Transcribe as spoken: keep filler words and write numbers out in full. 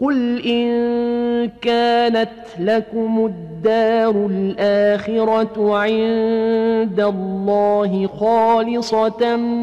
قل إن كانت لكم الدار الآخرة عند الله خالصة